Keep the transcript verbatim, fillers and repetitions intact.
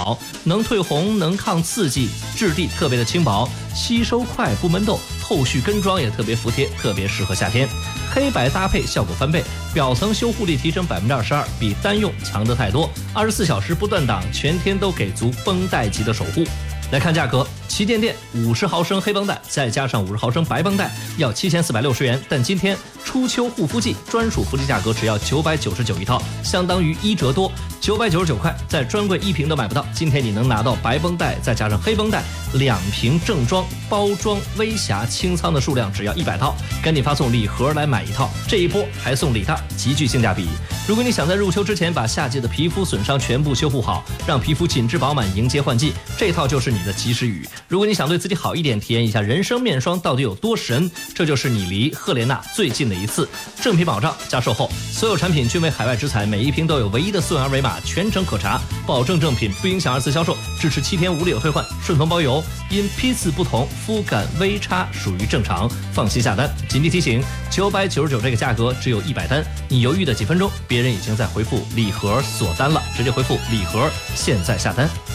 好，能退红，能抗刺激，质地特别的轻薄，吸收快，不闷痘，后续跟妆也特别服帖，特别适合夏天。黑白搭配效果翻倍，表层修护力提升百分之二十二，比单用强得太多。二十四小时不断档，全天都给足绷带级的守护。来看价格，旗舰店五十毫升黑绷带再加上五十毫升白绷带要七千四百六十元，但今天初秋护肤季专属福利价格只要九百九十九一套，相当于一折多，九百九十九块，在专柜一瓶都买不到。今天你能拿到白绷带再加上黑绷带两瓶正装，包装微瑕清仓的数量只要一百套，赶紧发送礼盒来买一套，这一波还送礼大，极具性价比。如果你想在入秋之前把夏季的皮肤损伤全部修复好，让皮肤紧致饱满，迎接换季，这套就是你的及时雨。如果你想对自己好一点，体验一下人生面霜到底有多神，这就是你离赫莲娜最近的一次。正品保障加售后，所有产品均为海外直采，每一瓶都有唯一的溯源二维码，全程可查，保证正品，不影响二次销售，支持七天无理由退换，顺丰包邮。因批次不同，肤感微差属于正常，放心下单。紧急提醒，九百九十九这个价格只有一百单，你犹豫的几分钟，别人已经在回复礼盒锁单了，直接回复礼盒，现在下单。